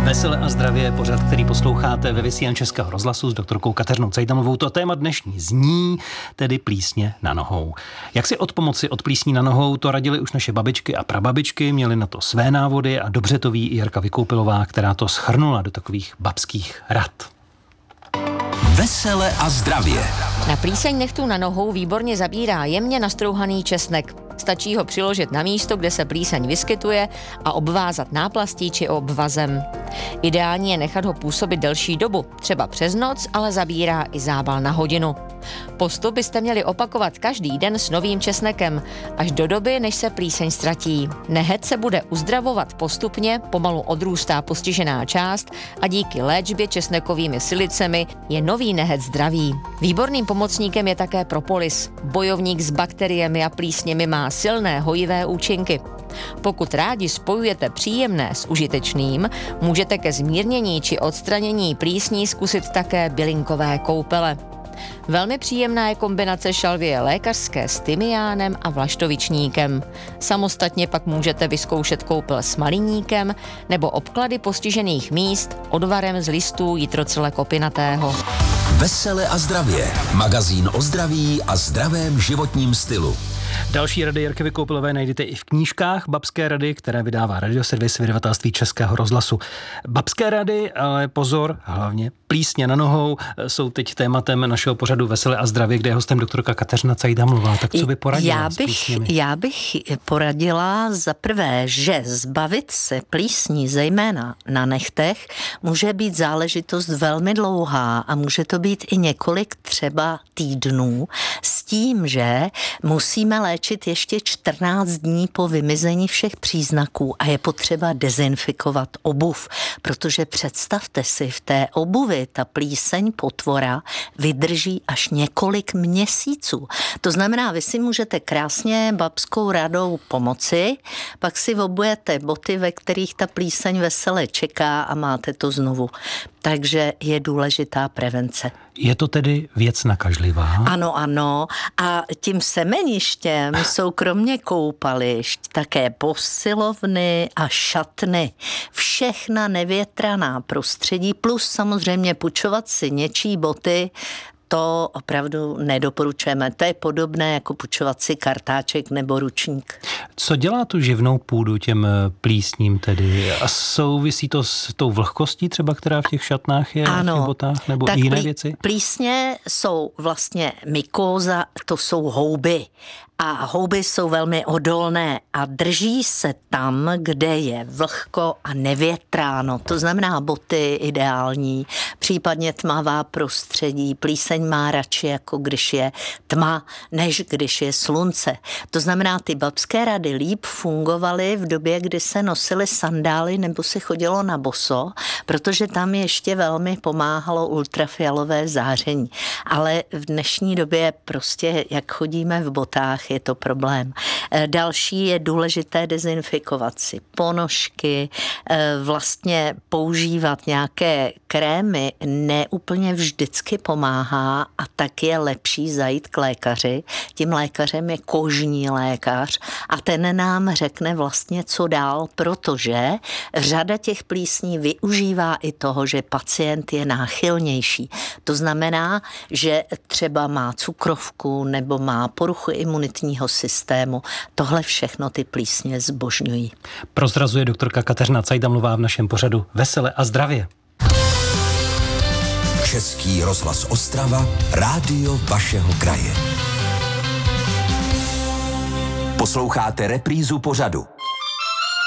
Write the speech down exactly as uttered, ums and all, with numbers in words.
Vesele a zdravě, pořad, který posloucháte ve vysílání Českého rozhlasu s doktorkou Kateřinou Cajdamovou. To téma dnešní zní, tedy plísně na nohou. Jak si od pomoci od plísní na nohou, to radili už naše babičky a prababičky, měli na to své návody a dobře to ví i Jarka Vykoupilová, která to shrnula do takových babských rad. Vesele a zdravě. Na plíseň nechtů na nohou výborně zabírá jemně nastrouhaný česnek. Stačí ho přiložit na místo, kde se plíseň vyskytuje a obvázat náplastí či obvazem. Ideální je nechat ho působit delší dobu, třeba přes noc, ale zabírá i zábal na hodinu. Postup byste měli opakovat každý den s novým česnekem, až do doby, než se plíseň ztratí. Nehet se bude uzdravovat postupně, pomalu odrůstá postižená část a díky léčbě česnekovými silicemi je nový nehet zdravý. Výborným pomocníkem je také propolis. Bojovník s bakteriemi a plísněmi má silné hojivé účinky. Pokud rádi spojujete příjemné s užitečným, můžete ke zmírnění či odstranění plísní zkusit také bylinkové koupele. Velmi příjemná je kombinace šalvěje lékařské s tymiánem a vlaštovičníkem. Samostatně pak můžete vyzkoušet koupel s maliníkem nebo obklady postižených míst odvarem z listů jitrocele kopinatého. Vesele a zdravě. Magazín o zdraví a zdravém životním stylu. Další rady Jarky Vykoupilové najdete i v knížkách Babské rady, které vydává Radioservis vydavatelství Českého rozhlasu. Babské rady, ale pozor, hlavně plísně na nohou, jsou teď tématem našeho pořadu Vesele a zdravě, kde je hostem doktorka Kateřina Cajdamová. Tak co by poradila já bych, já bych poradila za prvé, že zbavit se plísní, zejména na nechtech, může být záležitost velmi dlouhá a může to být i několik třeba týdnů s tím, že musíme léčit ještě čtrnáct dní po vymizení všech příznaků a je potřeba dezinfikovat obuv, protože představte si, v té obuvi ta plíseň potvora vydrží až několik měsíců. To znamená, vy si můžete krásně babskou radou pomoci, pak si obujete boty, ve kterých ta plíseň vesele čeká a máte to znovu. Takže je důležitá prevence. Je to tedy věc nakažlivá? Ano, ano. A tím semeništěm jsou kromě koupališť také posilovny a šatny. Všechna nevětraná prostředí, plus samozřejmě půjčovat si něčí boty, to opravdu nedoporučujeme. To je podobné jako půjčovat si kartáček nebo ručník. Co dělá tu živnou půdu těm plísním tedy? A souvisí to s tou vlhkostí třeba, která v těch šatnách je, ano, v těch botách, nebo i jiné plí, věci? Plísně jsou vlastně mykóza, to jsou houby. A houby jsou velmi odolné a drží se tam, kde je vlhko a nevětráno. To znamená boty ideální, případně tmavá prostředí. Plíseň má radši, jako když je tma, než když je slunce. To znamená, ty babské rady líp fungovaly v době, kdy se nosily sandály nebo se chodilo na boso, protože tam ještě velmi pomáhalo ultrafialové záření. Ale v dnešní době prostě, jak chodíme v botách, je to problém. Další je důležité dezinfikovat si ponožky, vlastně používat nějaké krémy neúplně vždycky pomáhá a tak je lepší zajít k lékaři. Tím lékařem je kožní lékař a ten nám řekne vlastně, co dál, protože řada těch plísní využívá i toho, že pacient je náchylnější. To znamená, že třeba má cukrovku nebo má poruchu imunitního systému. Tohle všechno ty plísně zbožňují. Prozrazuje doktorka Kateřina Cajdamová v našem pořadu Vesele a zdravě. Český rozhlas Ostrava, rádio vašeho kraje. Posloucháte reprízu pořadu.